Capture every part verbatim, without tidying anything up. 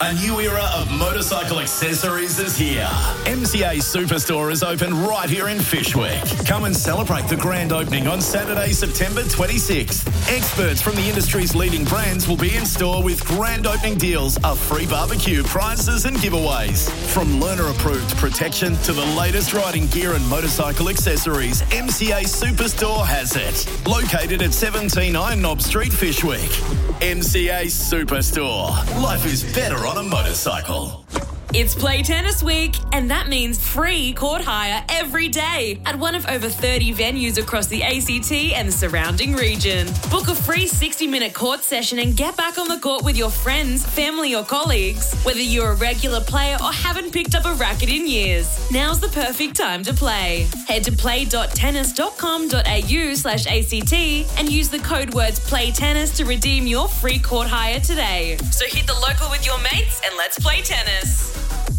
A new era of motorcycle accessories is here. M C A Superstore is open right here in Fyshwick. Come and celebrate the grand opening on Saturday, September twenty-sixth. Experts from the industry's leading brands will be in store with grand opening deals, a free barbecue, prizes and giveaways. From learner-approved protection to the latest riding gear and motorcycle accessories, M C A Superstore has it. Located at seventeen Iron Knob Street, Fyshwick. M C A Superstore. Life is better on a motorcycle. It's Play Tennis Week, and that means free court hire every day at one of over thirty venues across the A C T and the surrounding region. Book a free sixty-minute court session and get back on the court with your friends, family or colleagues. Whether you're a regular player or haven't picked up a racket in years, now's the perfect time to play. Head to play dot tennis dot com dot a u slash A C T and use the code words PLAYTENNIS to redeem your free court hire today. So hit the local with your mates and let's play tennis.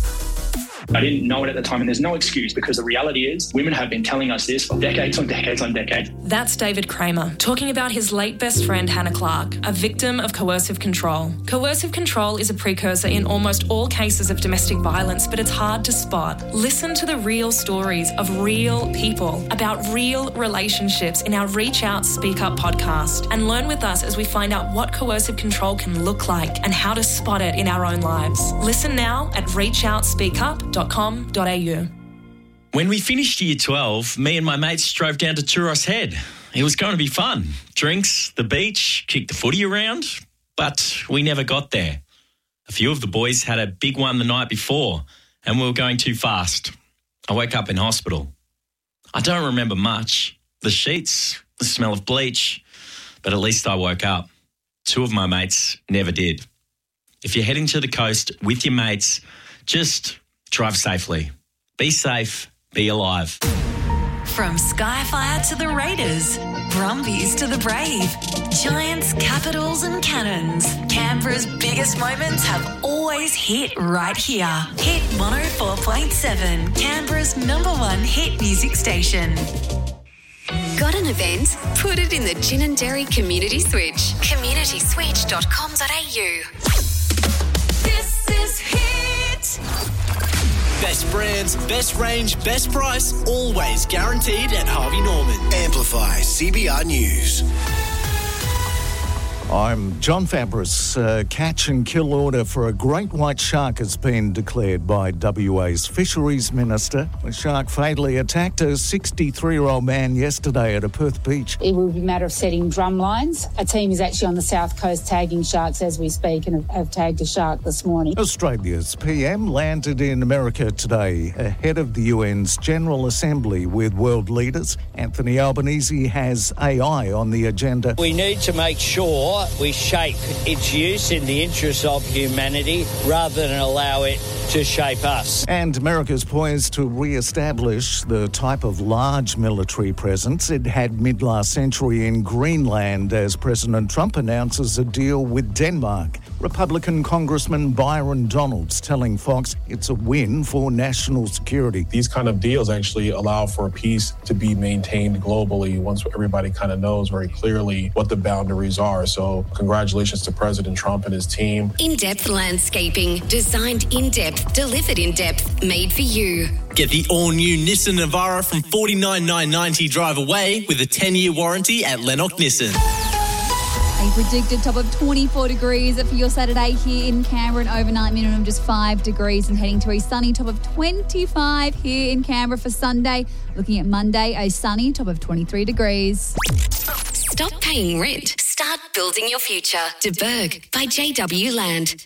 I didn't know it at the time, and there's no excuse because the reality is women have been telling us this for decades on decades on decades. That's David Kramer talking about his late best friend Hannah Clark, a victim of coercive control. Coercive control is a precursor in almost all cases of domestic violence, but it's hard to spot. Listen to the real stories of real people about real relationships in our Reach Out, Speak Up podcast, and learn with us as we find out what coercive control can look like and how to spot it in our own lives. Listen now at reach out speak up dot com dot a u. When we finished year twelve, me and my mates drove down to Turos Head. It was going to be fun. Drinks, the beach, kick the footy around, but we never got there. A few of the boys had a big one the night before and we were going too fast. I woke up in hospital. I don't remember much. The sheets, the smell of bleach, but at least I woke up. Two of my mates never did. If you're heading to the coast with your mates, just drive safely. Be safe. Be alive. From Skyfire to the Raiders, Brumbies to the Brave, Giants, Capitals and Cannons, Canberra's biggest moments have always hit right here. Hit one oh four point seven, Canberra's number one hit music station. Got an event? Put it in the Gin and Dairy Community Switch. community switch dot com dot a u. This is Hit. Best brands, best range, best price, always guaranteed at Harvey Norman. Amplify C B R News. I'm John Fabris. A catch and kill order for a great white shark has been declared by W A's Fisheries Minister. The shark fatally attacked a sixty-three-year-old man yesterday at a Perth beach. It will be a matter of setting drum lines. A team is actually on the south coast tagging sharks as we speak and have tagged a shark this morning. Australia's P M landed in America today ahead of the U N's General Assembly with world leaders. Anthony Albanese has A I on the agenda. We need to make sure we shape its use in the interests of humanity rather than allow it to shape us. And America's poised to re-establish the type of large military presence it had mid-last century in Greenland as President Trump announces a deal with Denmark. Republican Congressman Byron Donalds telling Fox it's a win for national security. These kind of deals actually allow for peace to be maintained globally once everybody kind of knows very clearly what the boundaries are. So congratulations to President Trump and his team. In-depth landscaping, designed in-depth, delivered in-depth, made for you. Get the all-new Nissan Navara from forty-nine thousand nine hundred ninety dollars drive away with a ten-year warranty at Lennox Nissan. A predicted top of twenty-four degrees for your Saturday here in Canberra, an overnight minimum of just five degrees and heading to a sunny top of twenty-five here in Canberra for Sunday. Looking at Monday, a sunny top of twenty-three degrees. Stop paying rent. Start building your future. De Berg by J W Land.